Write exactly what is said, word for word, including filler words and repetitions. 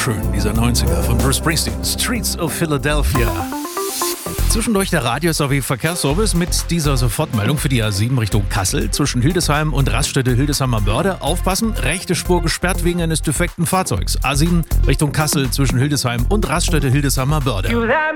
Wunderschön, dieser neunziger von Bruce Springsteen, Streets of Philadelphia. Zwischendurch der Radio sowie Verkehrsservice mit dieser Sofortmeldung für die A sieben Richtung Kassel zwischen Hildesheim und Raststätte Hildesheimer Mörde. Aufpassen, rechte Spur gesperrt wegen eines defekten Fahrzeugs. A sieben Richtung Kassel zwischen Hildesheim und Raststätte Hildesheimer Mörde.